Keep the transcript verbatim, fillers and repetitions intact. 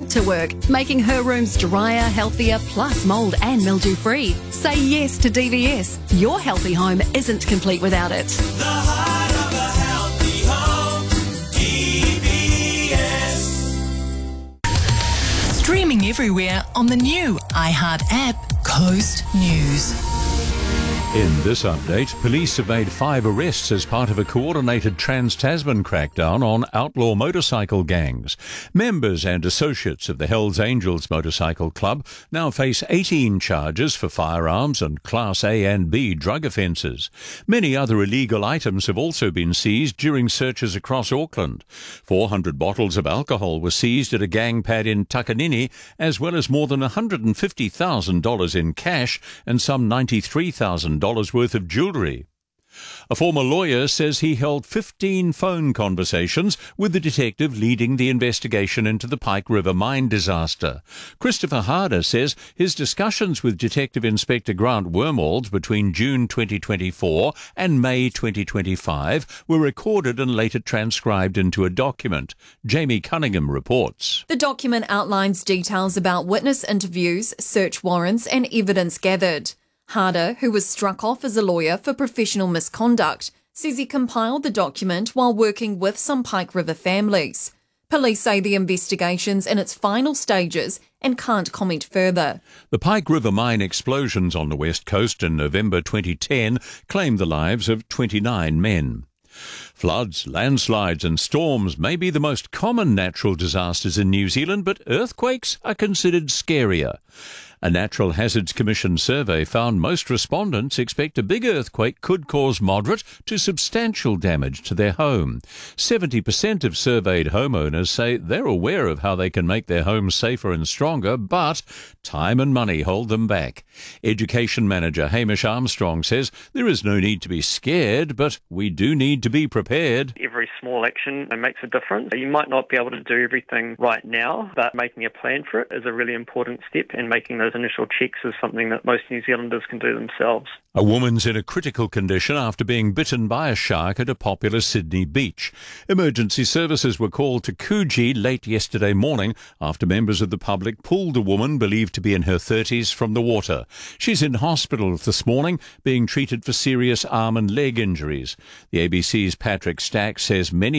built to work, making her rooms drier, healthier, plus mould and mildew free. Say yes to D V S. Your healthy home isn't complete without it. The heart of a healthy home, D V S. Streaming everywhere on the new iHeart app, Coast News. In this update, police have made five arrests as part of a coordinated Trans-Tasman crackdown on outlaw motorcycle gangs. Members and associates of the Hells Angels Motorcycle Club now face eighteen charges for firearms and Class A and B drug offences. Many other illegal items have also been seized during searches across Auckland. four hundred bottles of alcohol were seized at a gang pad in Takanini, as well as more than one hundred fifty thousand dollars in cash and some ninety-three thousand dollars worth of jewellery. A former lawyer says he held fifteen phone conversations with the detective leading the investigation into the Pike River mine disaster. Christopher Harder says his discussions with Detective Inspector Grant Wormald between June twenty twenty-four and May twenty twenty-five were recorded and later transcribed into a document. Jamie Cunningham reports. The document outlines details about witness interviews, search warrants and evidence gathered. Harder, who was struck off as a lawyer for professional misconduct, says he compiled the document while working with some Pike River families. Police say the investigation's in its final stages and can't comment further. The Pike River mine explosions on the west coast in November twenty ten claimed the lives of twenty-nine men. Floods, landslides and storms may be the most common natural disasters in New Zealand, but earthquakes are considered scarier. A Natural Hazards Commission survey found most respondents expect a big earthquake could cause moderate to substantial damage to their home. seventy percent of surveyed homeowners say they're aware of how they can make their homes safer and stronger, but time and money hold them back. Education Manager Hamish Armstrong says there is no need to be scared, but we do need to be prepared. Every small action makes a difference. You might not be able to do everything right now, but making a plan for it is a really important step, and making those initial checks is something that most New Zealanders can do themselves. A woman's in a critical condition after being bitten by a shark at a popular Sydney beach. Emergency services were called to Coogee late yesterday morning after members of the public pulled a woman believed to be in her thirties from the water. She's in hospital this morning being treated for serious arm and leg injuries. The A B C's Patrick Stack says many